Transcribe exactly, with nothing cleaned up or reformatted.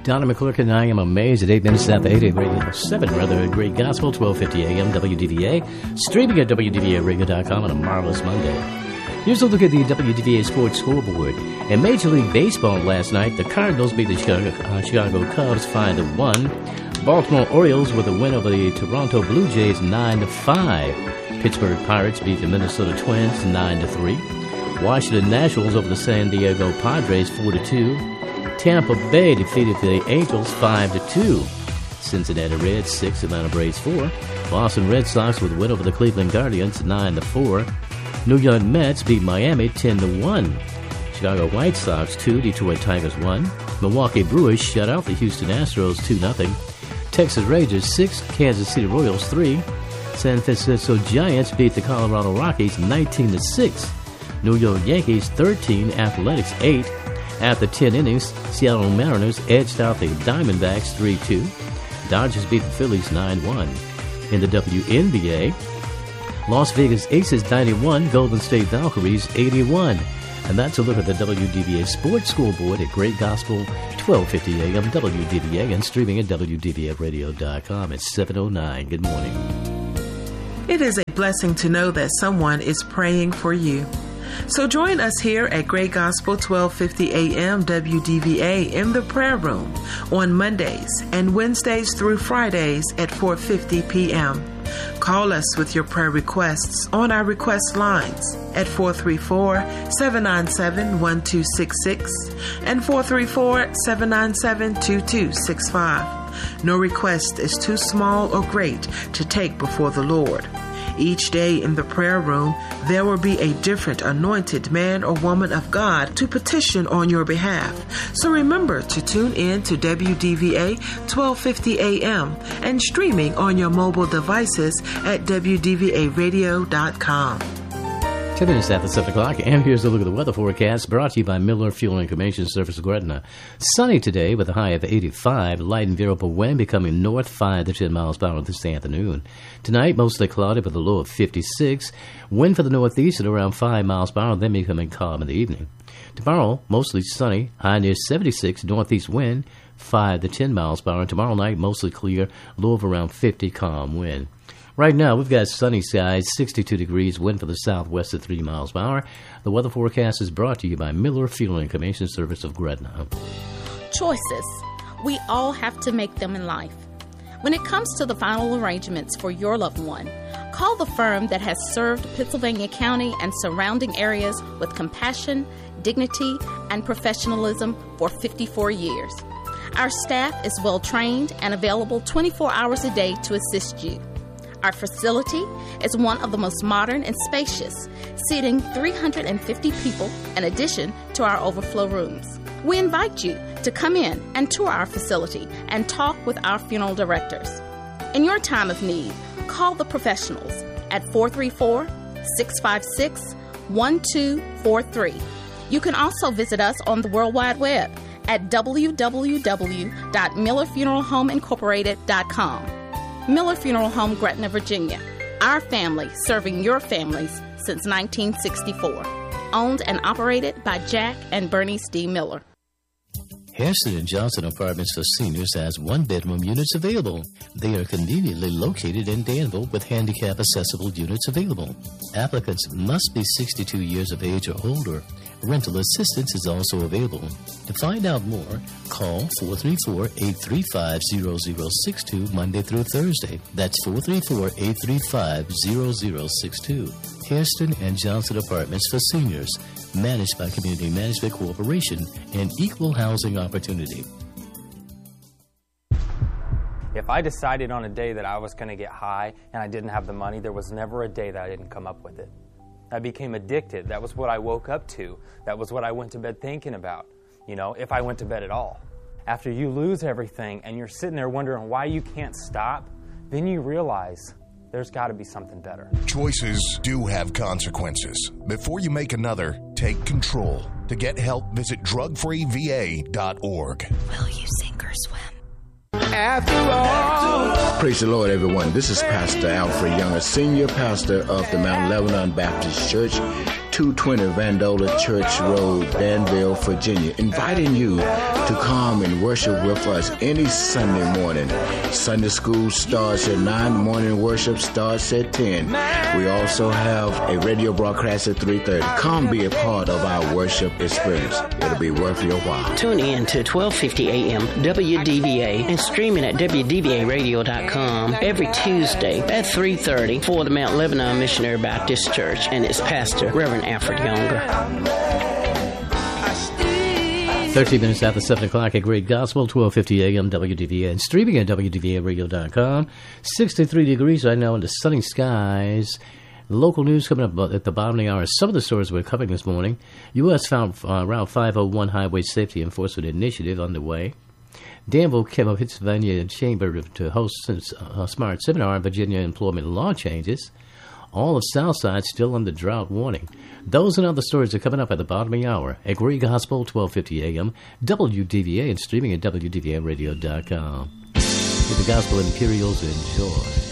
Donna McClurkin and I am amazed at eight minutes after eight, radio seven, rather, Great Gospel, twelve fifty a.m. W D V A, streaming at W D V A radio dot com on a marvelous Monday. Here's a look at the W D V A Sports Scoreboard. In Major League Baseball last night, the Cardinals beat the Chicago, uh, Chicago Cubs five to one. Baltimore Orioles with a win over the Toronto Blue Jays nine to five. Pittsburgh Pirates beat the Minnesota Twins nine to three. Washington Nationals over the San Diego Padres four to two. Tampa Bay defeated the Angels five to two. Cincinnati Reds six, Atlanta Braves four. Boston Red Sox with a win over the Cleveland Guardians nine to four. New York Mets beat Miami ten to one. Chicago White Sox two, Detroit Tigers one. Milwaukee Brewers shut out the Houston Astros two nothing. Texas Rangers six, Kansas City Royals three. San Francisco Giants beat the Colorado Rockies nineteen to six. New York Yankees thirteen, Athletics eight. After ten innings, Seattle Mariners edged out the Diamondbacks three two. Dodgers beat the Phillies nine one. In the W N B A, Las Vegas Aces ninety-one, Golden State Valkyries eighty-one. And that's a look at the W D V A Sports Scoreboard at Great Gospel, twelve fifty a.m. W D V A, and streaming at W D V A radio dot com. It's seven oh nine. Good morning. It is a blessing to know that someone is praying for you. So join us here at Great Gospel, twelve fifty a.m. W D V A in the prayer room on Mondays and Wednesdays through Fridays at four fifty p.m. Call us with your prayer requests on our request lines at four three four, seven nine seven, one two six six and four three four, seven nine seven, two two six five. No request is too small or great to take before the Lord. Each day in the prayer room, there will be a different anointed man or woman of God to petition on your behalf. So remember to tune in to W D V A twelve fifty a.m. and streaming on your mobile devices at W D V A radio dot com. Ten minutes after seven o'clock, and here's a look at the weather forecast brought to you by Miller Fuel Information Service of Gretna. Sunny today with a high of eighty-five, light and variable wind becoming north five to ten miles per hour this afternoon. Tonight, mostly cloudy with a low of fifty-six, wind for the northeast at around five miles per hour, then becoming calm in the evening. Tomorrow, mostly sunny, high near seventy-six, northeast wind, five to ten miles per hour. Tomorrow night, mostly clear, low of around fifty, calm wind. Right now, we've got sunny skies, sixty-two degrees, wind for the southwest at three miles per hour. The weather forecast is brought to you by Miller Fuel Information Service of Gretna. Choices. We all have to make them in life. When it comes to the final arrangements for your loved one, call the firm that has served Pittsylvania County and surrounding areas with compassion, dignity, and professionalism for fifty-four years. Our staff is well trained and available twenty-four hours a day to assist you. Our facility is one of the most modern and spacious, seating three hundred fifty people in addition to our overflow rooms. We invite you to come in and tour our facility and talk with our funeral directors. In your time of need, call the professionals at four three four, six five six, one two four three. You can also visit us on the World Wide Web at w w w dot miller funeral home incorporated dot com. Miller Funeral Home, Gretna, Virginia. Our family serving your families since nineteen sixty-four. Owned and operated by Jack and Bernice D. Miller. Hairston and Johnson Apartments for Seniors has one-bedroom units available. They are conveniently located in Danville with handicap-accessible units available. Applicants must be sixty-two years of age or older. Rental assistance is also available. To find out more, call four three four, eight three five, zero zero six two Monday through Thursday. That's four three four, eight three five, zero zero six two. Hairston and Johnson Apartments for Seniors, managed by Community Management Corporation and Equal Housing Opportunity. If I decided on a day that I was going to get high and I didn't have the money, there was never a day that I didn't come up with it. I became addicted. That was what I woke up to. That was what I went to bed thinking about, you know, if I went to bed at all. After you lose everything and you're sitting there wondering why you can't stop, then you realize there's got to be something better. Choices do have consequences. Before you make another, take control. To get help, visit drug free v a dot org. Will you sink or swim? After all. Praise the Lord, everyone. This is Pastor Alfred Young, a senior pastor of the Mount Lebanon Baptist Church, two twenty Vandola Church Road, Danville, Virginia, inviting you to come and worship with us any Sunday morning. Sunday school starts at nine, morning worship starts at ten. We also have a radio broadcast at three thirty. Come be a part of our worship experience. It'll be worth your while. Tune in to twelve fifty a.m. W D V A and streaming at W D V A radio dot com every Tuesday at three thirty for the Mount Lebanon Missionary Baptist Church and its pastor, Reverend Alfred Younger. thirteen minutes after seven o'clock at Great Gospel, twelve fifty a.m. W D V A, and streaming at W D V A radio dot com. sixty-three degrees right now under sunny skies. Local news coming up at the bottom of the hour. Some of the stories we're covering this morning. U S found uh, Route five oh one Highway Safety Enforcement Initiative underway. Danville, Pennsylvania Chamber to host a smart seminar on Virginia employment law changes. All of Southside still under drought warning. Those and other stories are coming up at the bottom of the hour at Great Gospel, twelve fifty a.m., W D V A, and streaming at W D V A radio dot com. With the Gospel Imperials, enjoy.